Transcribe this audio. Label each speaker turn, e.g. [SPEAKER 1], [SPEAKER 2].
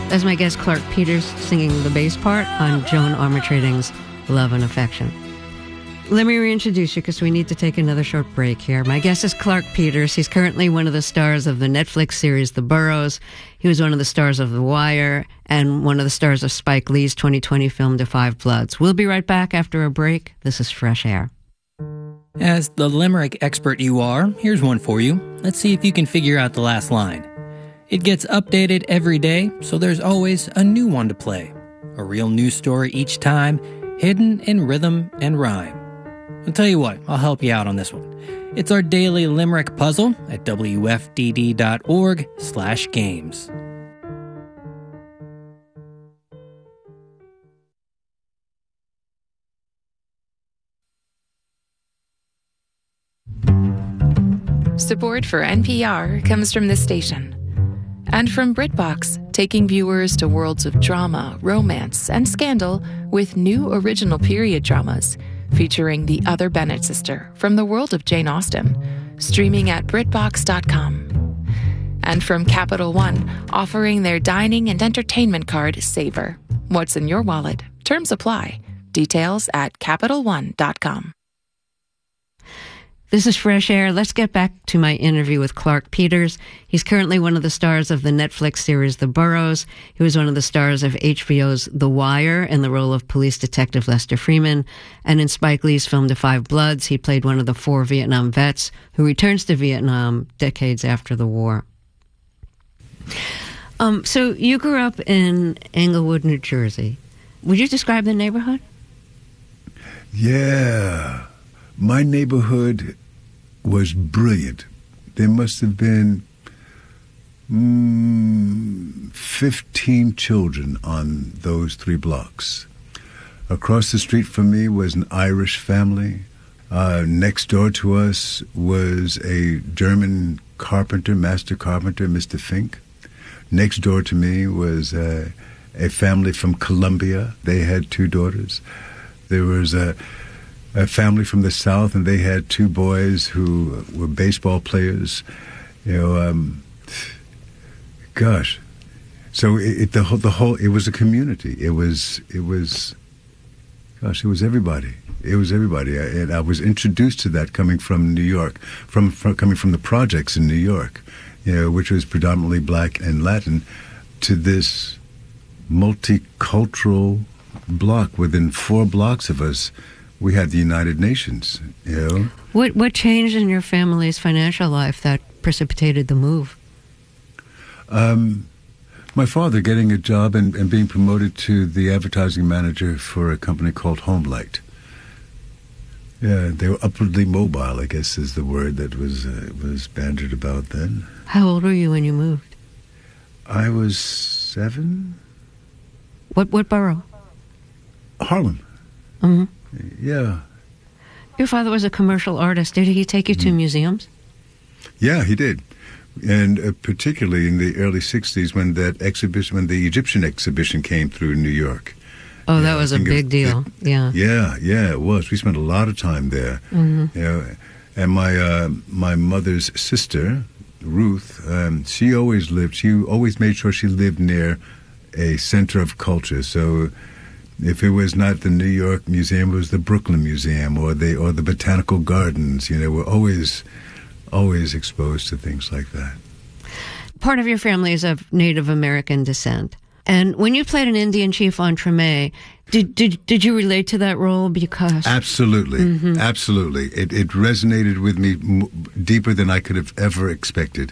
[SPEAKER 1] That's my guest Clark Peters singing the bass part on Joan Armatrading's Love and Affection. Let me reintroduce you because we need to take another short break here. My guest is Clark Peters. He's currently one of the stars of the Netflix series The Burrows. He was one of the stars of The Wire and one of the stars of Spike Lee's 2020 film Da 5 Bloods. We'll be right back after a break. This is Fresh Air.
[SPEAKER 2] As the limerick expert you are, here's one for you. Let's see if you can figure out the last line. It gets updated every day, so there's always a new one to play. A real news story each time, hidden in rhythm and rhyme. I'll tell you what, I'll help you out on this one. It's our daily limerick puzzle at wfdd.org/games.
[SPEAKER 3] Support for NPR comes from this station. And from BritBox, taking viewers to worlds of drama, romance, and scandal with new original period dramas featuring the other Bennett sister from the world of Jane Austen, streaming at BritBox.com. And from Capital One, offering their dining and entertainment card, Savor. What's in your wallet? Terms apply. Details at CapitalOne.com.
[SPEAKER 1] This is Fresh Air. Let's get back to my interview with Clark Peters. He's currently one of the stars of the Netflix series The Burrows. He was one of the stars of HBO's The Wire in the role of police detective Lester Freeman. And in Spike Lee's film Da 5 Bloods, he played one of the 4 Vietnam vets who returns to Vietnam decades after the war. So you grew up in Englewood, New Jersey. Would you describe the neighborhood?
[SPEAKER 4] Yeah. My neighborhood was brilliant. There must have been 15 children on those 3 blocks. Across the street from me was an Irish family. Next door to us was a German carpenter, master carpenter, Mr. Fink. Next door to me was a family from Colombia. They had 2 daughters. There was a family from the South, and they had 2 boys who were baseball players. Gosh. So it was a community. It was everybody. It was everybody. And I was introduced to that coming from New York, coming from the projects in New York, which was predominantly black and Latin, to this multicultural block. Within 4 blocks of us, we had the United Nations,
[SPEAKER 1] What changed in your family's financial life that precipitated the move?
[SPEAKER 4] My father getting a job and being promoted to the advertising manager for a company called Homelight. Yeah, they were upwardly mobile, I guess is the word that was bandied about then.
[SPEAKER 1] How old were you when you moved?
[SPEAKER 4] I was 7.
[SPEAKER 1] What borough?
[SPEAKER 4] Harlem.
[SPEAKER 1] Mm-hmm.
[SPEAKER 4] Yeah.
[SPEAKER 1] Your father was a commercial artist. Did he take you to museums?
[SPEAKER 4] Yeah, he did. And particularly in the early 60s when the Egyptian exhibition came through New York.
[SPEAKER 1] Oh, that was a big deal. Yeah,
[SPEAKER 4] it was. We spent a lot of time there.
[SPEAKER 1] Mm-hmm.
[SPEAKER 4] And my mother's sister, Ruth, she always made sure she lived near a center of culture. So if it was not the New York Museum, it was the Brooklyn Museum or the Botanical Gardens. We're always exposed to things like that.
[SPEAKER 1] Part of your family is of Native American descent. And when you played an Indian chief on Treme, did you relate to that role? Because
[SPEAKER 4] absolutely, absolutely, it resonated with me deeper than I could have ever expected.